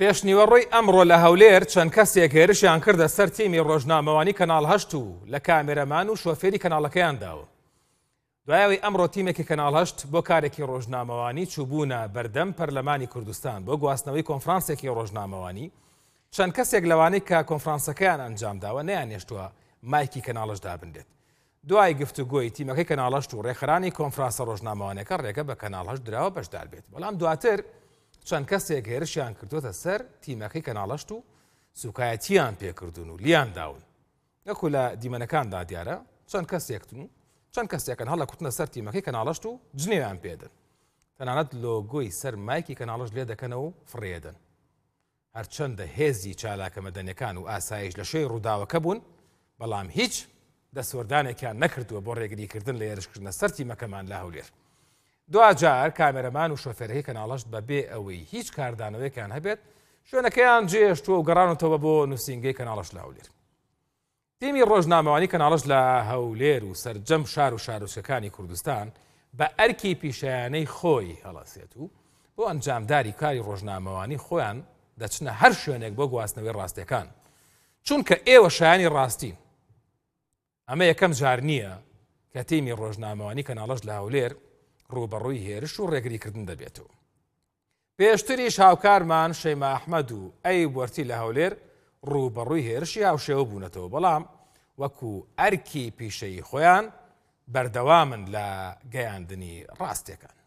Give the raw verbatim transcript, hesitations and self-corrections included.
پێشنیوەڕۆی ئەمڕۆ لە هەولێر چەند کەسێک هێرشیان کردە سەر تیمی ڕۆژنامەوانی کەناڵ هەشت و لە کامێرەمان و شۆفێری کەناڵەکەیان داوە. دوایەوەی ئەمڕۆ تیمێکی کەناڵ هەشت بۆ کارێکی ڕۆژنامەوانی چووبوونە بەردەم پەرلەمانی کوردستان بۆ گواستنەوەی کۆنفرانسێکی ڕۆژنامەوانی. چەند کەسێک لەوانەی کە کۆنفرانسەکەیان ئەنجامداوە نەیانهێشتووە مایکی کەناڵەش دابندێت. دوای گفتوگۆی تیمەکەی کەناڵ هەشت و ڕێکخراوی کۆنفرانسە ڕۆژنامەوانیەکە ڕێگە بە کەناڵ هەشت دراوە بەشدار بێت. بەڵام دواتر چەند کەسێک هێرشیان کردوتە سەر تیمەکەی کەناڵ هەشت و سوکایەتیان پێکردوون و لیان داون. نەکو لە دیمەنەکاندا دیارە چەند کەسێکتون چەند کەسێکن هەڵە کوتنە سەر تیمەکەی کەناڵ هەشت و جنێویان پێدەن. تەنانەت لۆگۆی سەر مایکی کەناڵ هەشت لێ دەکەنەوە و فڕێدەن. هەرچەندە هێزی چالاکە مەدەنیەکان و ئاسایش لە شوێی ڕووداوەکە بوون، بەڵام هیچ دەسوەردانێکیان نەکردووە بۆ ڕێگریکردن لە هێرشکردنە سەر تیمەکەمان لە هەولێر. دوجار کامێرەمان و شۆفێرەکەی کەناڵ هەشت بەبێ ئەوەی هیچ کاردانەوەیەکیان هەبێت شوێنەکەیان جێشتووە و گەڕانەوە بۆ نووسینگەی کەناڵ هەشت لە هەولێر. تیمی ڕۆژنامەوانی کەناڵ هەشت لە هەولێر و سەرجەم شار و شارۆچکەکانی کوردستان بە ئەرکی پیشەیانەی خۆی هەڵەسێت و بۆ ئەنجامداری کاری ڕۆژنامەوانی خۆیان دەچنە هەر شوێنێک بۆ گواستنەوەی ڕاستیەکان، چونکە ئێوە شایانی ڕاستین. ئەمە یەکەم جار نییە کە تیمی ڕۆژنامەوانی کەناڵ هەشت لە هەولێر ڕوبەڕووی هێرش و ڕێگریکردن دەبێتەوە. پێشتریش هاوکارمان شەیما ئەحمەد و ئەیوب وەرتی لە هەولێر ڕوبەڕووی هێرشی هاوشێوە بوونەتەوە، بەڵام وەکو ئەرکی پیشەی خۆیان بەردەوامن لە گەیاندنی ڕاستیەکان.